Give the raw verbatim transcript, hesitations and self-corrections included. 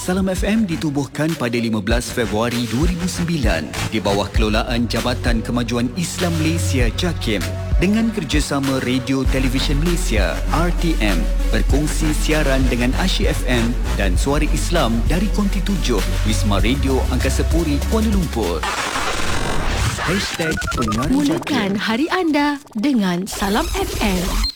Salam F M ditubuhkan pada lima belas Februari dua ribu sembilan di bawah kelolaan Jabatan Kemajuan Islam Malaysia JAKIM dengan kerjasama Radio Televisyen Malaysia R T M berkongsi siaran dengan Asyik F M dan Suara Islam dari Konti tujuh Wisma Radio Angkasa Puri, Kuala Lumpur. Hashtag Pengarah Mulakan hari anda dengan Salam F M.